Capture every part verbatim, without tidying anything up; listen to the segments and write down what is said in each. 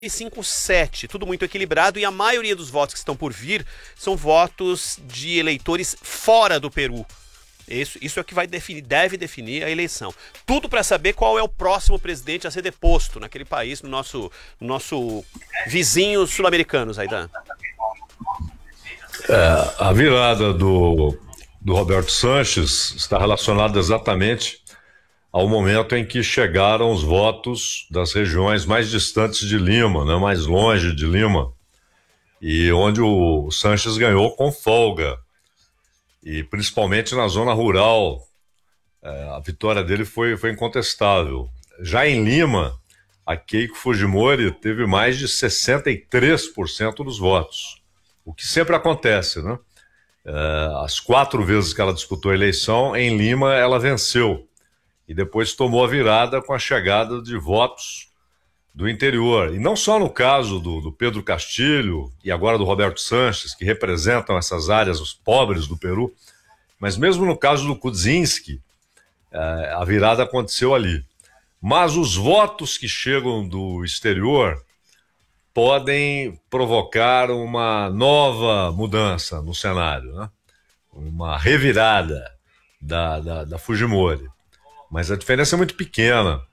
cinco sete, tudo muito equilibrado, e a maioria dos votos que estão por vir são votos de eleitores fora do Peru. Isso, isso é o que vai definir, deve definir a eleição. Tudo para saber qual é o próximo presidente a ser deposto naquele país, no nosso, no nosso vizinho sul-americano, Zaidan. É, a virada do, do Roberto Sanches está relacionada exatamente ao momento em que chegaram os votos das regiões mais distantes de Lima, né, mais longe de Lima, e onde o Sanches ganhou com folga, e principalmente na zona rural, é, a vitória dele foi, foi incontestável. Já em Lima, a Keiko Fujimori teve mais de sessenta e três por cento dos votos, o que sempre acontece, né? É, as quatro vezes que ela disputou a eleição, em Lima ela venceu, e depois tomou a virada com a chegada de votos do interior. E não só no caso do, do Pedro Castilho e agora do Roberto Sanches, que representam essas áreas, os pobres do Peru, mas mesmo no caso do Kuczynski, eh, a virada aconteceu ali. Mas os votos que chegam do exterior podem provocar uma nova mudança no cenário, né? Uma revirada da, da, da Fujimori. Mas a diferença é muito pequena,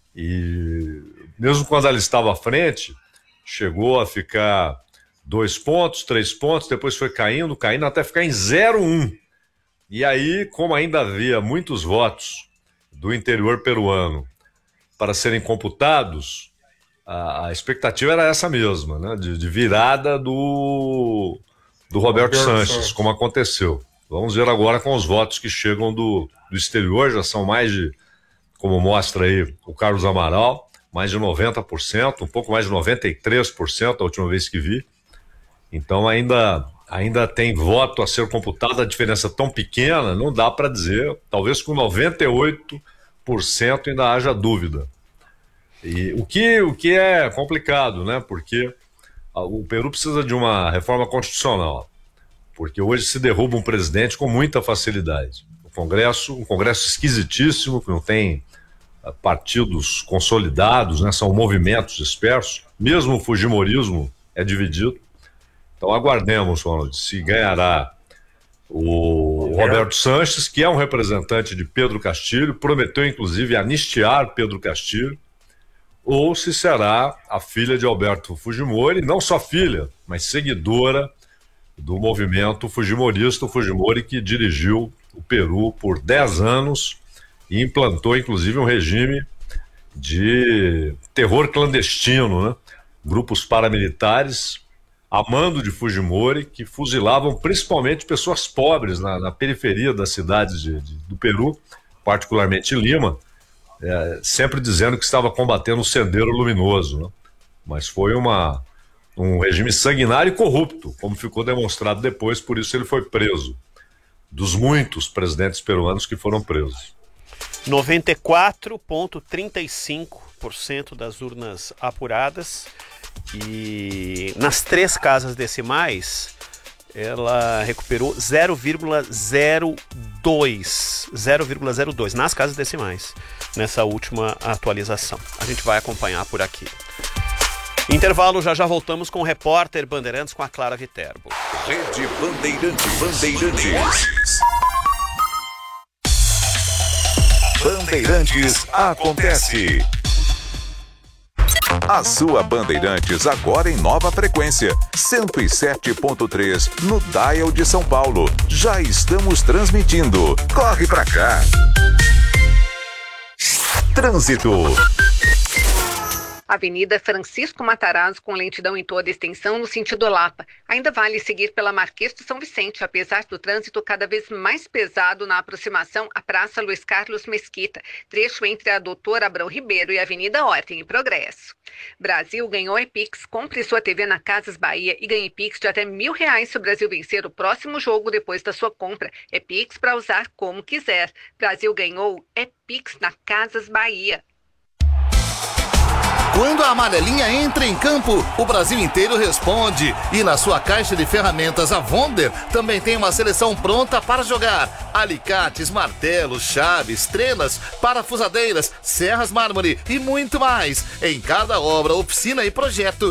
e mesmo quando ela estava à frente, chegou a ficar dois pontos, três pontos, depois foi caindo, caindo, até ficar em zero vírgula um. E aí, como ainda havia muitos votos do interior peruano para serem computados, a, a expectativa era essa mesma, né? de, de virada do, do Roberto, Roberto Sanches, Sanches, como aconteceu. Vamos ver agora com os votos que chegam do, do exterior, já são mais de, como mostra aí o Carlos Amaral, mais de noventa por cento, um pouco mais de noventa e três por cento a última vez que vi. Então ainda, ainda tem voto a ser computado, a diferença tão pequena, não dá para dizer, talvez com noventa e oito por cento ainda haja dúvida. E o que, o que é complicado, né? Porque o Peru precisa de uma reforma constitucional, porque hoje se derruba um presidente com muita facilidade. O Congresso, um Congresso esquisitíssimo, que não tem partidos consolidados, né? São movimentos dispersos, mesmo o fujimorismo é dividido. Então aguardemos, Ronald, se ganhará o Roberto Sanches, que é um representante de Pedro Castilho, prometeu inclusive anistiar Pedro Castilho, ou se será a filha de Alberto Fujimori, não só filha, mas seguidora do movimento fujimorista, o Fujimori que dirigiu o Peru por dez anos e implantou inclusive um regime de terror clandestino, né? Grupos paramilitares a mando de Fujimori que fuzilavam principalmente pessoas pobres na, na periferia das cidades de, de, do Peru, particularmente Lima, é, sempre dizendo que estava combatendo o Sendero Luminoso, né? Mas foi uma um regime sanguinário e corrupto, como ficou demonstrado depois, por isso ele foi preso, dos muitos presidentes peruanos que foram presos. noventa e quatro vírgula trinta e cinco por cento das urnas apuradas, e nas três casas decimais ela recuperou zero vírgula zero dois nas casas decimais nessa última atualização. A gente vai acompanhar por aqui. Intervalo, já já voltamos com o repórter Bandeirantes, com a Clara Viterbo. Rede Bandeirantes. Bandeirantes. Bandeirantes acontece. A sua Bandeirantes agora em nova frequência, cento e sete ponto três no dial de São Paulo. Já estamos transmitindo. Corre pra cá. Trânsito. Avenida Francisco Matarazzo com lentidão em toda a extensão no sentido Lapa. Ainda vale seguir pela Marquês de São Vicente, apesar do trânsito cada vez mais pesado na aproximação à Praça Luiz Carlos Mesquita, trecho entre a Doutor Abrão Ribeiro e a Avenida Ordem e Progresso. Brasil ganhou e-Pix, compre sua T V na Casas Bahia e ganhe Pix de até mil reais se o Brasil vencer o próximo jogo depois da sua compra. É Pix para usar como quiser. Brasil ganhou, é Pix na Casas Bahia. Quando a amarelinha entra em campo, o Brasil inteiro responde. E na sua caixa de ferramentas, a Wonder também tem uma seleção pronta para jogar. Alicates, martelos, chaves, estrelas, parafusadeiras, serras mármore e muito mais. Em cada obra, oficina e projeto,